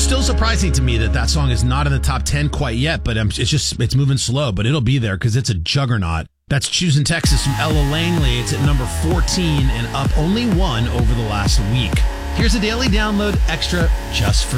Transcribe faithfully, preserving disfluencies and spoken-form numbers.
still surprising to me that that song is not in the top ten quite yet, but um, it's just, it's moving slow, but it'll be there because it's a juggernaut. That's Choosing Texas from Ella Langley. It's at number fourteen and up only one over the last week. Here's a daily download extra just for